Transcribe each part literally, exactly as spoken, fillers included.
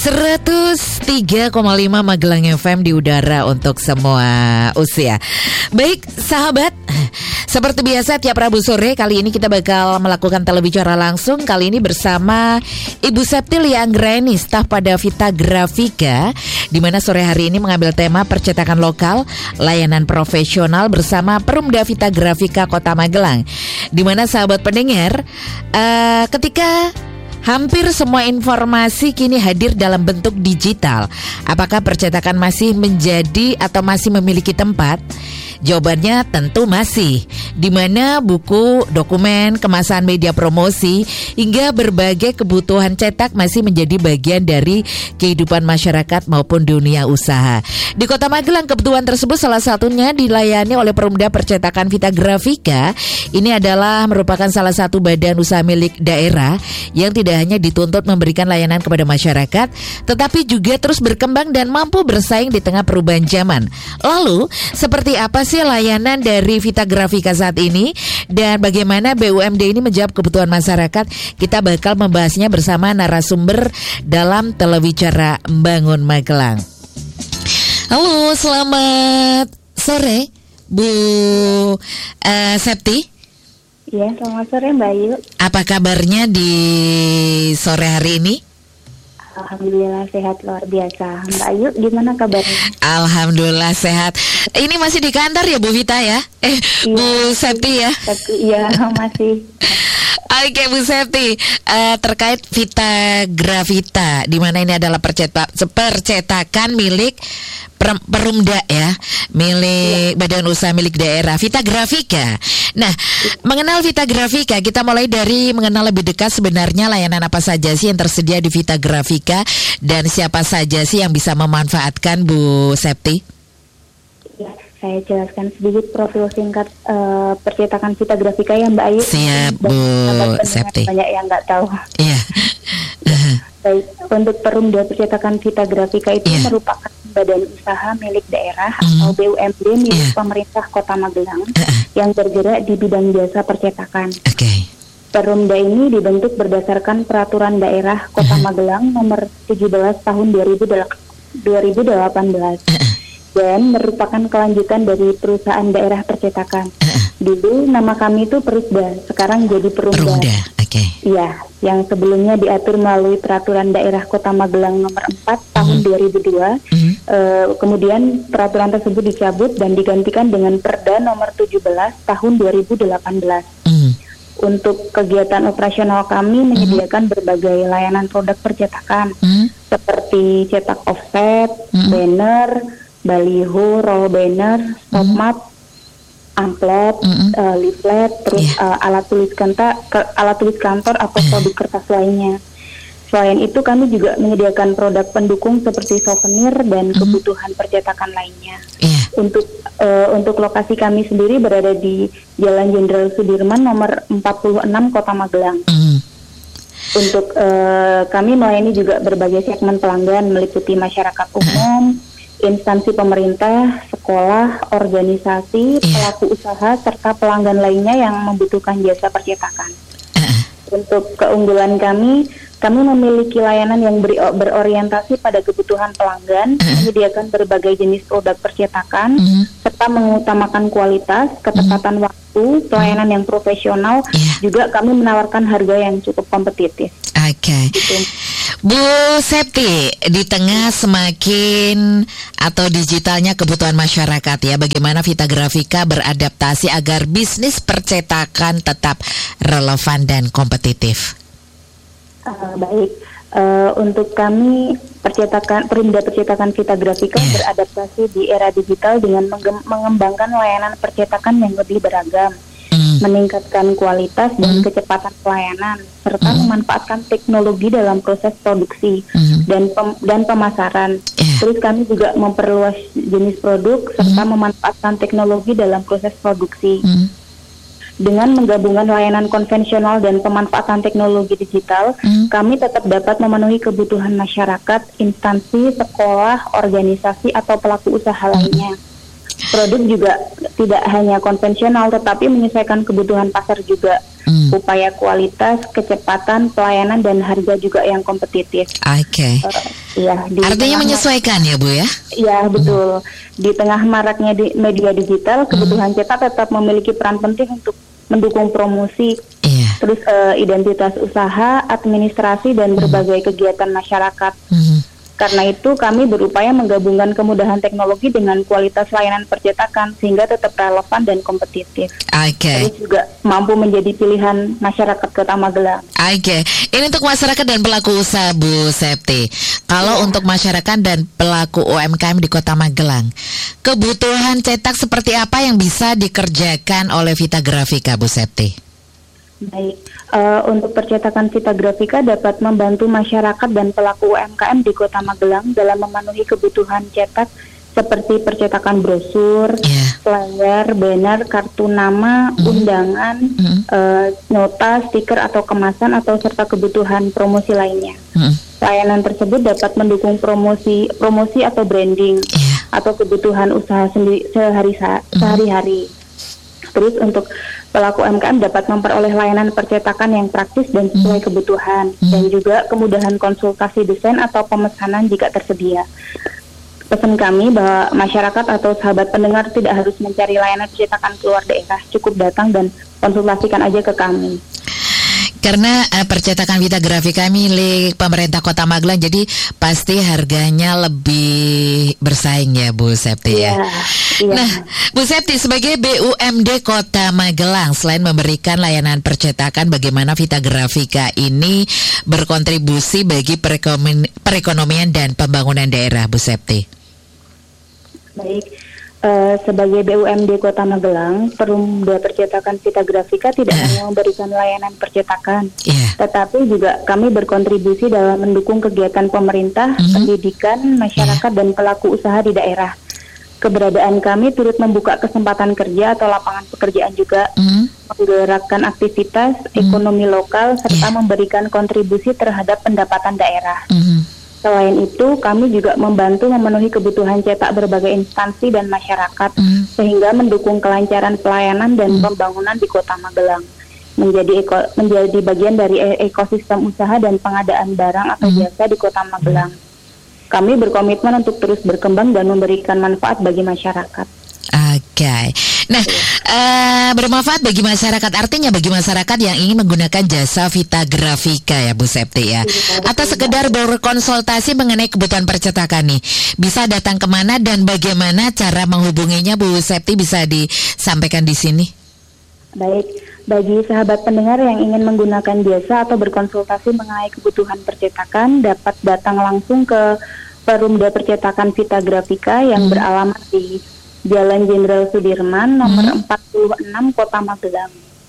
seratus tiga koma lima Magelang F M di udara untuk semua usia. Baik sahabat, seperti biasa tiap Rabu sore kali ini kita bakal melakukan telebicara langsung. Kali ini bersama Ibu Septi Lia Anggraini, staf pada Vita Grafika, di mana sore hari ini mengambil tema percetakan lokal, layanan profesional bersama Perumda Vita Grafika Kota Magelang. Di mana sahabat pendengar, uh, ketika hampir semua informasi kini hadir dalam bentuk digital, apakah percetakan masih menjadi atau masih memiliki tempat? Jawabannya tentu masih, di mana buku, dokumen, kemasan media promosi, hingga berbagai kebutuhan cetak masih menjadi bagian dari kehidupan masyarakat maupun dunia usaha. Di Kota Magelang kebutuhan tersebut salah satunya dilayani oleh Perumda Percetakan Vita Grafika. Ini adalah merupakan salah satu badan usaha milik daerah yang tidak hanya dituntut memberikan layanan kepada masyarakat, tetapi juga terus berkembang dan mampu bersaing di tengah perubahan zaman. Lalu, seperti apa sih layanan dari Vita Grafika saat ini dan bagaimana B U M D ini menjawab kebutuhan masyarakat? Kita bakal membahasnya bersama narasumber dalam telebicara Bangun Magelang. Halo, selamat sore Bu uh, Septi. Ya, selamat sore Mbak Ayu. Apa kabarnya di sore hari ini? Alhamdulillah sehat luar biasa. Mbak Ayu gimana kabarnya? Alhamdulillah sehat. Ini masih di kantor ya Bu Vita ya? Eh iya, Bu Septi ya? Iya masih. Oke Bu Septi, uh, terkait Vita Grafita, di mana ini adalah percetak, percetakan milik per, Perumda ya, milik ya. Badan Usaha milik daerah Vita Grafika. Nah, mengenal Vita Grafika, kita mulai dari mengenal lebih dekat sebenarnya layanan apa saja sih yang tersedia di Vita Grafika dan siapa saja sih yang bisa memanfaatkan Bu Septi? Ya, saya jelaskan sedikit profil singkat uh, percetakan Vita Grafika ya Mbak Ayu. Siap Bu Septi. Banyak yang nggak tahu. Iya. Baik, untuk Perumda Percetakan Vita Grafika itu yeah. merupakan badan usaha milik daerah mm. atau B U M D milik yeah. pemerintah Kota Magelang uh. yang bergerak di bidang jasa percetakan. Okay. Perumda ini dibentuk berdasarkan Peraturan Daerah Kota uh. Magelang nomor tujuh belas tahun dua ribu delapan belas uh. dan merupakan kelanjutan dari perusahaan daerah percetakan. Uh. Dulu nama kami itu Perusda, sekarang jadi Perumda. Perumda. Okay. Iya, yang sebelumnya diatur melalui Peraturan Daerah Kota Magelang nomor empat tahun mm-hmm. dua ribu dua. Mm-hmm. Uh, kemudian peraturan tersebut dicabut dan digantikan dengan Perda nomor tujuh belas tahun dua ribu delapan belas. Mm-hmm. Untuk kegiatan operasional kami menyediakan mm-hmm. berbagai layanan produk percetakan mm-hmm. seperti cetak offset, mm-hmm. banner, baliho, roll banner, stop mm-hmm. map, amplop, mm-hmm. uh, leaflet, terus yeah. uh, alat tulis kantor, alat tulis kantor atau produk kertas lainnya. Selain itu kami juga menyediakan produk pendukung seperti souvenir dan mm-hmm. kebutuhan percetakan lainnya. Yeah. Untuk uh, untuk lokasi kami sendiri berada di Jalan Jenderal Sudirman nomor empat puluh enam Kota Magelang. Mm-hmm. Untuk uh, kami melayani juga berbagai segmen pelanggan meliputi masyarakat umum, instansi pemerintah, sekolah, organisasi, yeah. pelaku usaha, serta pelanggan lainnya yang membutuhkan jasa percetakan. Uh. Untuk keunggulan kami, kami memiliki layanan yang beri, berorientasi pada kebutuhan pelanggan, uh. menyediakan berbagai jenis produk percetakan, uh. serta mengutamakan kualitas, ketepatan uh. waktu, pelayanan uh. yang profesional, yeah. juga kami menawarkan harga yang cukup kompetitif. Oke. Okay. Gitu. Bu Septi, di tengah semakin atau digitalnya kebutuhan masyarakat ya, bagaimana Vita Grafika beradaptasi agar bisnis percetakan tetap relevan dan kompetitif? Uh, baik, uh, untuk kami percetakan Perumda Percetakan Vita Grafika yeah. beradaptasi di era digital dengan menge- mengembangkan layanan percetakan yang lebih beragam. Meningkatkan kualitas dan mm. kecepatan pelayanan serta mm. memanfaatkan teknologi dalam proses produksi mm. dan pem- dan pemasaran. Yeah. Terus kami juga memperluas jenis produk serta mm. memanfaatkan teknologi dalam proses produksi. Mm. Dengan menggabungkan layanan konvensional dan pemanfaatan teknologi digital, mm. kami tetap dapat memenuhi kebutuhan masyarakat, instansi, sekolah, organisasi atau pelaku usaha lainnya. Produk juga tidak hanya konvensional tetapi menyesuaikan kebutuhan pasar juga. Hmm. Upaya kualitas, kecepatan, pelayanan dan harga juga yang kompetitif. Oke. Okay. Uh, Iya, di artinya menyesuaikan ya Bu ya? Iya betul. Hmm. Di tengah maraknya di media digital, kebutuhan hmm. cetak tetap memiliki peran penting untuk mendukung promosi, iya. terus uh, identitas usaha, administrasi dan berbagai hmm. kegiatan masyarakat. Hmm. Karena itu kami berupaya menggabungkan kemudahan teknologi dengan kualitas layanan percetakan sehingga tetap relevan dan kompetitif. Oke. Okay. Terus juga mampu menjadi pilihan masyarakat Kota Magelang. Oke. Okay. Ini untuk masyarakat dan pelaku usaha Bu Septi. Kalau ya. untuk masyarakat dan pelaku U M K M di Kota Magelang, kebutuhan cetak seperti apa yang bisa dikerjakan oleh Vita Grafika Bu Septi? Baik, uh, untuk percetakan Vita Grafika dapat membantu masyarakat dan pelaku U M K M di Kota Magelang dalam memenuhi kebutuhan cetak seperti percetakan brosur, yeah. flyer, banner, kartu nama, mm. undangan, mm. Uh, nota, stiker atau kemasan atau serta kebutuhan promosi lainnya. Mm. Layanan tersebut dapat mendukung promosi, promosi atau branding yeah. atau kebutuhan usaha sendiri sehari sehari-hari. Terus untuk pelaku U M K M dapat memperoleh layanan percetakan yang praktis dan sesuai mm. kebutuhan mm. dan juga kemudahan konsultasi desain atau pemesanan jika tersedia. Pesan kami bahwa masyarakat atau sahabat pendengar tidak harus mencari layanan percetakan keluar daerah, cukup datang dan konsultasikan aja ke kami. Karena uh, percetakan Vita Grafika milik pemerintah Kota Magelang, jadi pasti harganya lebih bersaing ya Bu Septi ya. Iya, iya. Nah, Bu Septi sebagai B U M D Kota Magelang, selain memberikan layanan percetakan, bagaimana Vita Grafika ini berkontribusi bagi perekonomian, perekonomian dan pembangunan daerah, Bu Septi? Baik. Uh, sebagai B U M D Kota Magelang, Perumda Percetakan Vita Grafika tidak uh. hanya memberikan layanan percetakan, yeah. tetapi juga kami berkontribusi dalam mendukung kegiatan pemerintah, mm-hmm. pendidikan, masyarakat, yeah. dan pelaku usaha di daerah. Keberadaan kami turut membuka kesempatan kerja atau lapangan pekerjaan juga, mm-hmm. menggerakkan aktivitas mm-hmm. ekonomi lokal, serta yeah. memberikan kontribusi terhadap pendapatan daerah. Mm-hmm. Selain itu, kami juga membantu memenuhi kebutuhan cetak berbagai instansi dan masyarakat, mm. sehingga mendukung kelancaran pelayanan dan mm. pembangunan di Kota Magelang. Menjadi eko, menjadi bagian dari ekosistem usaha dan pengadaan barang atau mm. jasa di Kota Magelang. Kami berkomitmen untuk terus berkembang dan memberikan manfaat bagi masyarakat. Oke, okay. Nah uh, bermanfaat bagi masyarakat, artinya bagi masyarakat yang ingin menggunakan jasa Vita Grafika ya Bu Septi ya, atau sekedar berkonsultasi mengenai kebutuhan percetakan nih, bisa datang kemana dan bagaimana cara menghubunginya Bu Septi, bisa disampaikan di sini? Baik, bagi sahabat pendengar yang ingin menggunakan jasa atau berkonsultasi mengenai kebutuhan percetakan, dapat datang langsung ke Perumda Percetakan Vita Grafika yang hmm. beralamat di Jalan Jenderal Sudirman nomor hmm. empat puluh enam Kota Magelang.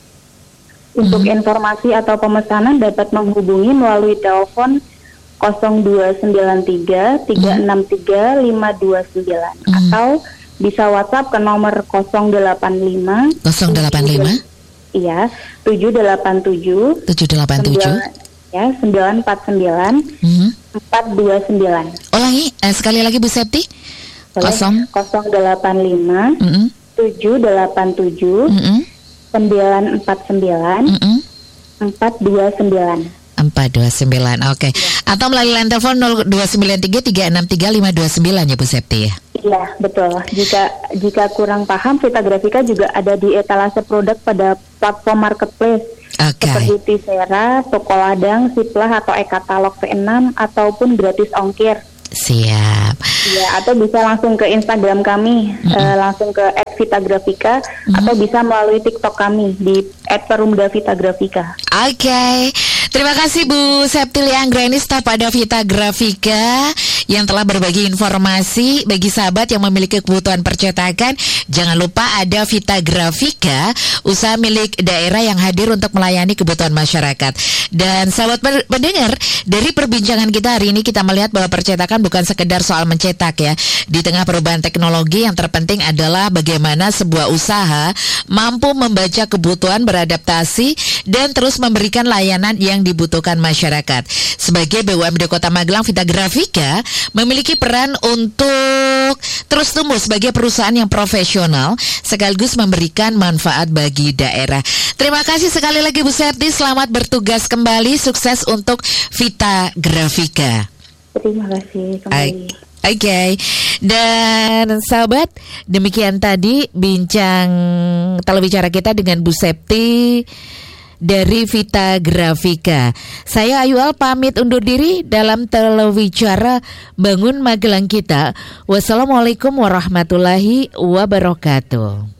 Untuk hmm. informasi atau pemesanan dapat menghubungi melalui telepon nol dua sembilan tiga tiga enam tiga lima dua sembilan hmm. atau bisa WhatsApp ke nomor nol delapan lima nol delapan lima iya tujuh delapan tujuh tujuh delapan tujuh ya sembilan empat sembilan empat dua sembilan. Ulangi eh, sekali lagi Bu Septi. Kosong nol delapan lima tujuh delapan tujuh sembilan empat sembilan empat dua sembilan empat dua sembilan. Oke. Atau melalui line telepon nol dua sembilan tiga tiga enam tiga lima dua sembilan ya Bu Septi ya. Iya betul. Jika jika kurang paham, Vita Grafika juga ada di etalase produk pada platform marketplace. Okay. Seperti Tisera, Toko Ladang, Siplah atau e-katalog V enam ataupun gratis ongkir. Siap. Ya, atau bisa langsung ke Instagram kami, mm-hmm. uh, langsung ke et vita grafika, mm-hmm. atau bisa melalui TikTok kami di et perumda vita grafika. Oke, okay. Terima kasih Bu Septi Anggreni, staf pada Vita Grafika yang telah berbagi informasi bagi sahabat yang memiliki kebutuhan percetakan. Jangan lupa ada Vita Grafika, usaha milik daerah yang hadir untuk melayani kebutuhan masyarakat. Dan sahabat pendengar, dari perbincangan kita hari ini kita melihat bahwa percetakan bukan sekedar soal mencetak ya. Di tengah perubahan teknologi, yang terpenting adalah bagaimana sebuah usaha mampu membaca kebutuhan, beradaptasi, dan terus memberikan layanan yang dibutuhkan masyarakat. Sebagai B U M D Kota Magelang, Vita Grafika memiliki peran untuk terus tumbuh sebagai perusahaan yang profesional sekaligus memberikan manfaat bagi daerah. Terima kasih sekali lagi Bu Septi, selamat bertugas kembali, sukses untuk Vita Grafika. Terima kasih kembali. Oke, okay. Dan sahabat, demikian tadi bincang telebicara kita dengan Bu Septi dari Vita Grafika. Saya Ayu Al pamit undur diri dalam telebicara Bangun Magelang kita. Wassalamualaikum warahmatullahi wabarakatuh.